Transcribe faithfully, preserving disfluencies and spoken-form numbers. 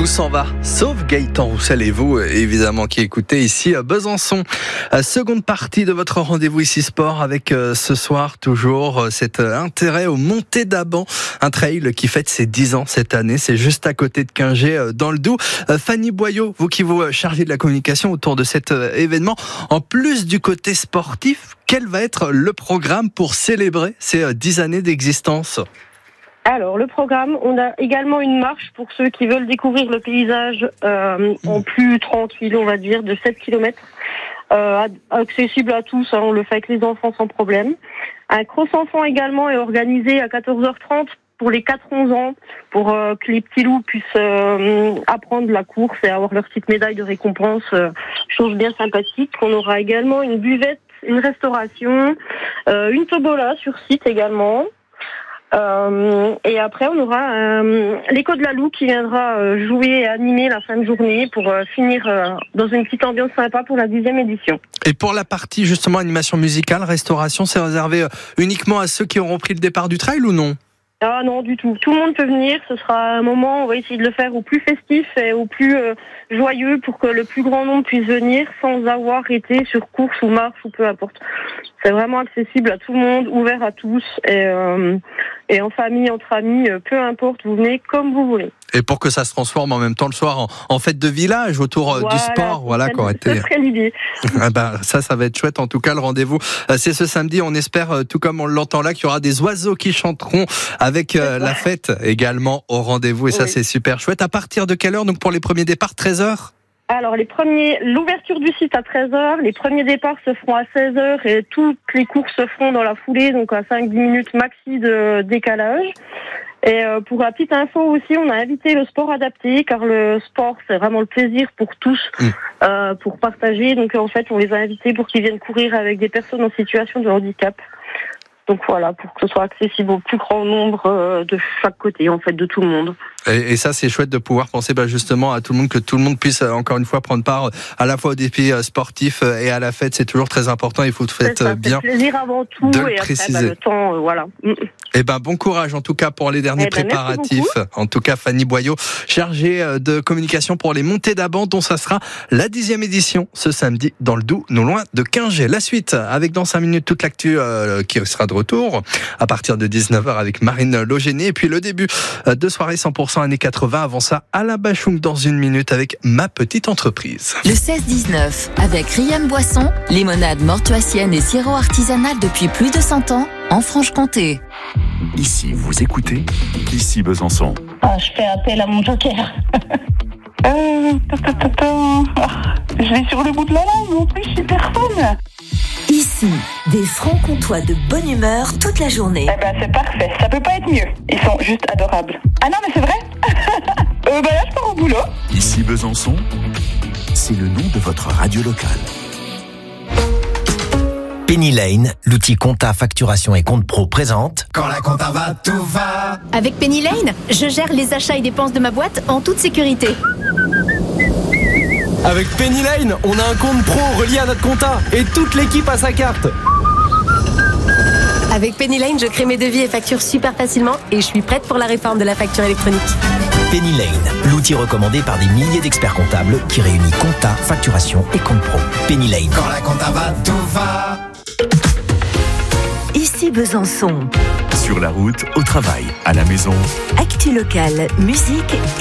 s'en va, sauf Gaëtan Roussel et vous, évidemment, qui écoutez ici à Besançon. Seconde partie de votre rendez-vous ici sport avec ce soir toujours cet intérêt au Montées d'Aban, un trail qui fête ses dix ans cette année. C'est juste à côté de Quingey dans le Doubs. Fanny Boyot, vous qui vous chargez de la communication autour de cet événement, en plus du côté sportif, quel va être le programme pour célébrer ces dix années d'existence ? Alors, le programme, on a également une marche pour ceux qui veulent découvrir le paysage euh, en plus tranquille, on va dire, de sept kilomètres, euh, accessible à tous, hein, on le fait avec les enfants sans problème. Un cross enfant également est organisé à quatorze heures trente pour les quatre à onze ans, pour euh, que les petits loups puissent euh, apprendre la course et avoir leur petite médaille de récompense, euh, chose bien sympathique. On aura également une buvette, une restauration, euh, une tobola sur site également. Euh, et après on aura euh, l'écho de la Loue qui viendra euh, jouer et animer la fin de journée pour euh, finir euh, dans une petite ambiance sympa pour la dixième édition. Et pour la partie justement animation musicale, restauration, c'est réservé euh, uniquement à ceux qui auront pris le départ du trail ou non ? Ah non, du tout. Tout le monde peut venir. Ce sera un moment, on va essayer de le faire au plus festif et au plus euh, joyeux pour que le plus grand nombre puisse venir sans avoir été sur course ou marche ou peu importe. C'est vraiment accessible à tout le monde, ouvert à tous et, euh, et en famille, entre amis, peu importe, vous venez comme vous voulez. Et pour que ça se transforme en même temps le soir en, en fête de village autour voilà, du sport, voilà quoi. Ce serait l'idée. Ah ben, ça, ça va être chouette. En tout cas, le rendez-vous, c'est ce samedi. On espère, tout comme on l'entend là, qu'il y aura des oiseaux qui chanteront avec euh, la fête également au rendez-vous. Et ça, oui. C'est super chouette. À partir de quelle heure, donc pour les premiers départs, treize heures ? Alors, les premiers, l'ouverture du site à treize heures, les premiers départs se feront à seize heures et toutes les courses se feront dans la foulée, donc à cinq à dix minutes maxi de décalage. Et euh, pour la petite info aussi, on a invité le sport adapté, car le sport, c'est vraiment le plaisir pour tous, mmh. euh, pour partager. Donc en fait, on les a invités pour qu'ils viennent courir avec des personnes en situation de handicap. Donc voilà, pour que ce soit accessible au plus grand nombre euh, de chaque côté, en fait, de tout le monde. Et, et ça, c'est chouette de pouvoir penser bah, justement à tout le monde, que tout le monde puisse, encore une fois, prendre part à la fois aux défis sportifs et à la fête. C'est toujours très important, il faut tout faire bien. C'est le plaisir avant tout, de et le après, préciser. bah, le temps, euh, voilà. Eh ben, bon courage, en tout cas, pour les derniers eh ben, préparatifs. En tout cas, Fanny Boyot, chargée de communication pour les Montées d'Aban, dont ça sera la dixième édition, ce samedi, dans le Doubs, non loin de Quingey. La suite, avec dans cinq minutes, toute l'actu euh, qui sera de retour, à partir de dix-neuf heures avec Marine Logéné. Et puis le début de soirée cent pour cent années quatre-vingts. Avant ça, Alain Bachung dans une minute avec Ma Petite Entreprise. Le seize dix-neuf, avec Riam Boisson, limonade mortuacienne et sirop artisanal depuis plus de cent ans, en Franche-Comté. Ici, vous écoutez, ici Besançon. Ah, je fais appel à mon joker. euh, ta, ta, ta, ta. Je vais sur le bout de la langue, en plus, je suis personne. Ici, des francs-comtois de bonne humeur toute la journée. Eh ben, c'est parfait, ça peut pas être mieux. Ils sont juste adorables. Ah non, mais c'est vrai. euh, bah là, je pars au boulot. Ici Besançon, c'est le nom de votre radio locale. Penny Lane, l'outil compta, facturation et compte pro présente. Quand la compta va, tout va. Avec Penny Lane, je gère les achats et dépenses de ma boîte en toute sécurité. Avec Penny Lane, on a un compte pro relié à notre compta et toute l'équipe a sa carte. Avec Penny Lane, je crée mes devis et factures super facilement et je suis prête pour la réforme de la facture électronique. Penny Lane, l'outil recommandé par des milliers d'experts comptables qui réunit compta, facturation et compte pro. Penny Lane. Quand la compta va, tout va. Ici Besançon. Sur la route, au travail, à la maison. Actu locale, musique